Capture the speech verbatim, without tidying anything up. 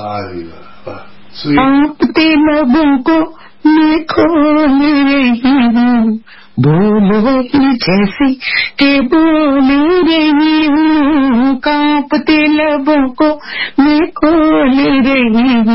वाह जी वाह वाह। स्वीट। कांपते लबों को मैं खोल रही हूँ, बोलो ही जैसे के बोल रही हूँ, कांपते लबों को मैं खोल रही हूँ।